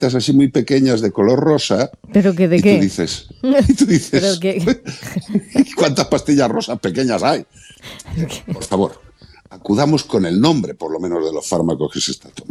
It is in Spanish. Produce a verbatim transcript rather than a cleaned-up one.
pastillitas así muy pequeñas de color rosa. ¿Pero qué de y qué? Tú dices, y tú dices, ¿Pero qué? ¿cuántas pastillas rosas pequeñas hay? Por favor, acudamos con el nombre, por lo menos, de los fármacos que se están tomando.